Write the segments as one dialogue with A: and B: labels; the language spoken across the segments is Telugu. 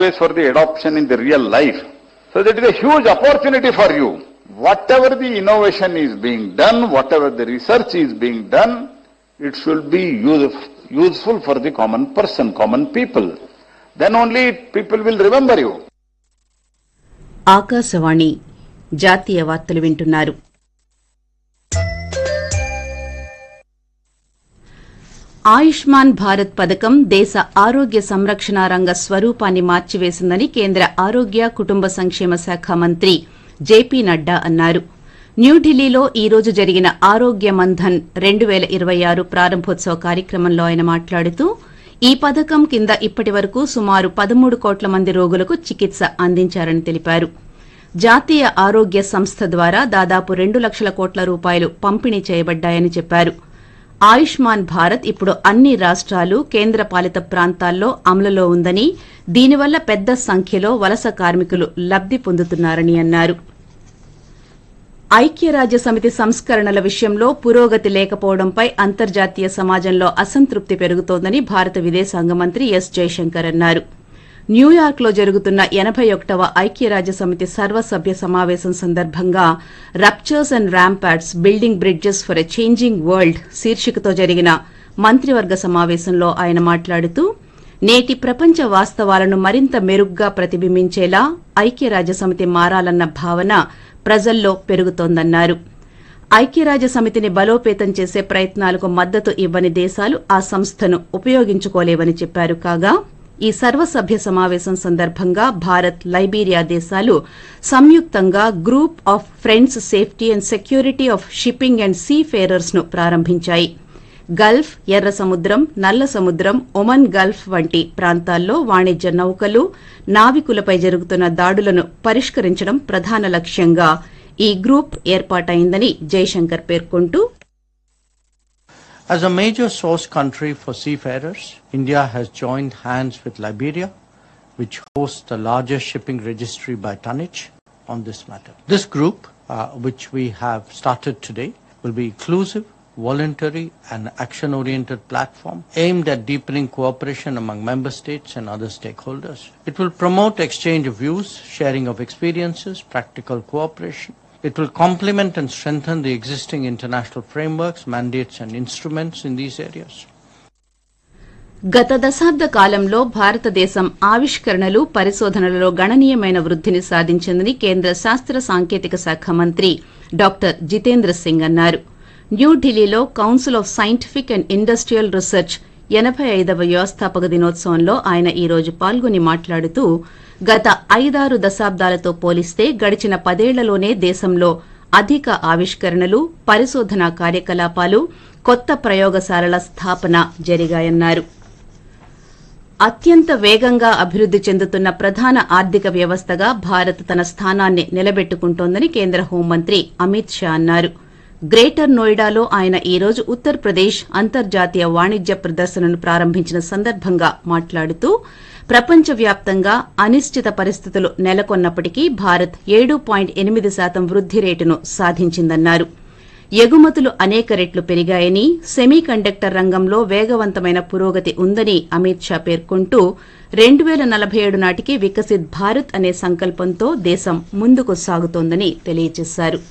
A: for the adoption in the real life. So that is a huge opportunity for you. Whatever the innovation is being done, whatever the research is being done, it should be useful for the common person, common people. Then only people will remember you.
B: Akashvani జాతీయ వార్తలు వింటున్నారు. ఆయుష్మాన్ భారత్ పథకం దేశ ఆరోగ్య సంరక్షణ రంగ స్వరూపాన్ని మార్చివేసిందని కేంద్ర ఆరోగ్య కుటుంబ సంక్షేమ శాఖ మంత్రి జేపీ నడ్డా అన్నారు. న్యూఢిల్లీలో ఈ రోజు జరిగిన ఆరోగ్య మంథన్ 2026 ప్రారంభోత్సవ కార్యక్రమంలో ఆయన మాట్లాడుతూ ఈ పథకం కింద ఇప్పటి వరకు సుమారు 13 కోట్ల మంది రోగులకు చికిత్స అందించారని తెలిపారు. జాతీయ ఆరోగ్య సంస్థ ద్వారా దాదాపు 2 లక్షల కోట్ల రూపాయలు పంపిణీ చేయబడ్డాయని చెప్పారు. ఆయుష్మాన్ భారత్ ఇప్పుడు అన్ని రాష్ట్రాలు కేంద్రపాలిత ప్రాంతాల్లో అమలులో ఉందని, దీనివల్ల పెద్ద సంఖ్యలో వలస కార్మికులు లబ్ది పొందుతున్నారని అన్నారు. ఐక్యరాజ్యసమితి సంస్కరణల విషయంలో పురోగతి లేకపోవడంపై అంతర్జాతీయ సమాజంలో అసంతృప్తి పెరుగుతోందని భారత విదేశాంగ మంత్రి ఎస్ జైశంకర్ అన్నారు. న్యూయార్క్లో జరుగుతున్న 81వ ఐక్యరాజ్యసమితి సర్వసభ్య సమావేశం సందర్భంగా ruptures and ramparts building bridges for a changing world శీర్షికతో జరిగిన మంత్రివర్గ సమావేశంలో ఆయన మాట్లాడుతూ నేటి ప్రపంచ వాస్తవాలను మరింత మెరుగ్గా ప్రతిబింబించేలా ఐక్యరాజ్యసమితి మారాలన్న భావన ప్రజల్లో పెరుగుతోందన్నారు. ఐక్యరాజ్యసమితిని బలోపేతం చేసే ప్రయత్నాలకు మద్దతు ఇవ్వని దేశాలు ఆ సంస్థను ఉపయోగించుకోలేవని చెప్పారు. కాగా ఈ సర్వసభ్య సమావేశం సందర్భంగా భారత్, లైబీరియా దేశాలు సంయుక్తంగా group of friends safety and security of shipping and see ఫేరర్స్ ను ప్రారంభించాయి. గల్ఫ్, ఎర్ర సముద్రం, నల్ల సముద్రం, ఒమన్ గల్ఫ్ వంటి ప్రాంతాల్లో వాణిజ్య నౌకలు, నావికులపై జరుగుతున్న దాడులను పరిష్కరించడం ప్రధాన లక్ష్యంగా ఈ గ్రూప్ ఏర్పాటైందని జైశంకర్ పేర్కొంటూ,
C: As a major source country for seafarers, India has joined hands with Liberia, which hosts the largest shipping registry by tonnage on this matter. This group, which we have started today, will be inclusive, voluntary and action-oriented platform aimed at deepening cooperation among member states and other stakeholders. It will promote exchange of views, sharing of experiences, practical cooperation. It will complement and strengthen the existing international frameworks, mandates and instruments in these areas.
B: గత దశాబ్ద కాలంలో భారతదేశం ఆవిష్కరణలు, పరిశోధనలలో గణనీయమైన వృద్ధిని సాధించిందని కేంద్ర శాస్త్ర సాంకేతిక శాఖ మంత్రి డాక్టర్ జితేంద్ర సింగ్ అన్నారు. న్యూఢిల్లీలో council of scientific and industrial research 85వ వ్యవస్థాపక దినోత్సవంలో ఆయన ఈ రోజు పాల్గొని మాట్లాడుతూ గత 5-6 దశాబ్దాలతో పోలిస్తే గడిచిన 10 ఏళ్లలోనే దేశంలో అధిక ఆవిష్కరణలు, పరిశోధనా కార్యకలాపాలు, కొత్త ప్రయోగశాలల స్థాపన జరిగాయన్నారు. అత్యంత వేగంగా అభివృద్ది చెందుతున్న ప్రధాన ఆర్థిక వ్యవస్థగా భారత్ తన స్థానాన్ని నిలబెట్టుకుంటోందని కేంద్ర హోంమంత్రి అమిత్ షా అన్నారు. గ్రేటర్ నోయిడాలో ఆయన ఈ రోజు ఉత్తరప్రదేశ్ అంతర్జాతీయ వాణిజ్య ప్రదర్శనను ప్రారంభించిన సందర్భంగా మాట్లాడుతూ ప్రపంచవ్యాప్తంగా అనిశ్చిత పరిస్థితులు నెలకొన్నప్పటికీ భారత్ 7.8% వృద్ది రేటును సాధించిందన్నారు. ఎగుమతులు అనేక రెట్లు పెరిగాయని, సెమీకండక్టర్ రంగంలో వేగవంతమైన పురోగతి ఉందని అమిత్ షా పేర్కొంటూ 2047 నాటికి వికసిత్ భారత్ అనే సంకల్పంతో దేశం ముందుకు సాగుతోందని తెలియజేశారు.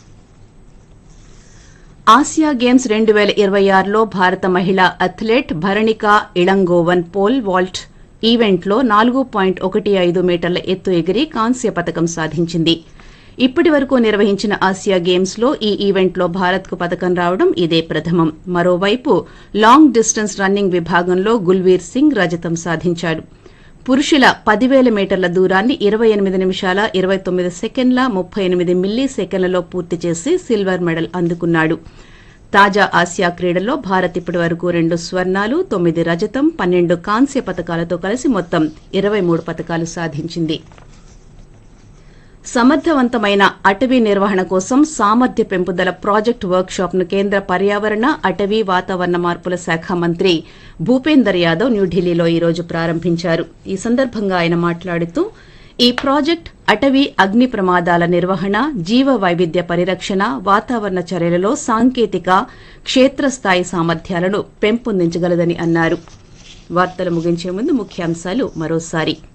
B: ఆసియా గేమ్స్ 2026లో భారత మహిళా athlete Bharanika Elangovan pole vault ఈవెంట్లో 4.15 మీటర్ల ఎత్తు ఎగిరి కాంస్య పతకం సాధించింది. ఇప్పటి వరకు నిర్వహించిన ఆసియా గేమ్స్ లో ఈ ఈవెంట్లో భారత్కు పతకం రావడం ఇదే ప్రథమం. మరోవైపు లాంగ్ డిస్టెన్స్ రన్నింగ్ విభాగంలో గుల్వీర్ సింగ్ రజతం సాధించాడు. పురుషుల 10,000 మీటర్ల దూరాన్ని 28 నిమిషాల 29 సెకండ్ల 38 మిల్లీ సెకండ్లలో పూర్తి చేసి సిల్వర్ మెడల్ అందుకున్నాడు. తాజా ఆసియా క్రీడల్లో భారత్ ఇప్పటి వరకు 2 స్వర్ణాలు, 9 రజతం, 12 కాంస్య పతకాలతో కలిసి మొత్తం 23 పతకాలు సాధించింది. సమర్థవంతమైన అటవీ నిర్వహణ కోసం సామర్థ్య పెంపుదల ప్రాజెక్టు వర్క్ షాప్ ను కేంద్ర పర్యావరణ, అటవీ, వాతావరణ మార్పుల శాఖ మంత్రి భూపేందర్ యాదవ్ న్యూఢిల్లీలో ఈ రోజు ప్రారంభించారు. ఈ సందర్భంగా ఆయన మాట్లాడుతూ ఈ ప్రాజెక్ట్ అటవీ అగ్ని ప్రమాదాల నిర్వహణ, జీవ వైవిధ్య పరిరక్షణ, వాతావరణ చర్యలలో సాంకేతిక, క్షేత్రస్థాయి సామర్థ్యాలను పెంపొందించగలదని అన్నారు. వార్తలు ముగించే ముందు ముఖ్యాంశాలు మరోసారి.